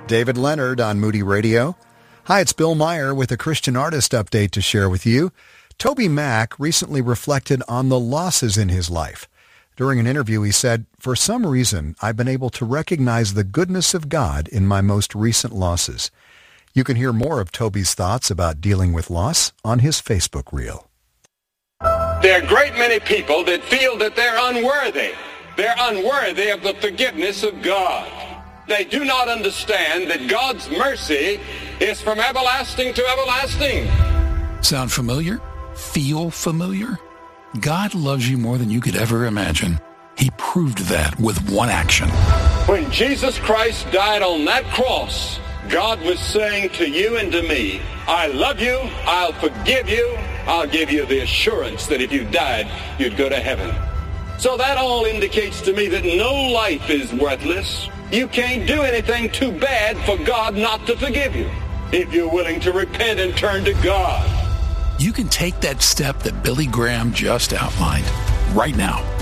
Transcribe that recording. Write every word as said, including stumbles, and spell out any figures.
David Leonard on Moody Radio. Hi, it's Bill Meyer with a Christian artist update to share with you. Toby Mac recently reflected on the losses in his life. During an interview, he said, "For some reason, I've been able to recognize the goodness of God in my most recent losses." You can hear more of Toby's thoughts about dealing with loss on his Facebook reel. There are a great many people that feel that they're unworthy. They're unworthy of the forgiveness of God. They do not understand that God's mercy is from everlasting to everlasting. Sound familiar? Feel familiar? God loves you more than you could ever imagine. He proved that with one action. When Jesus Christ died on that cross, God was saying to you and to me, I love you, I'll forgive you, I'll give you the assurance that if you died, you'd go to heaven. So that all indicates to me that no life is worthless. You can't do anything too bad for God not to forgive you, if you're willing to repent and turn to God. You can take that step that Billy Graham just outlined right now.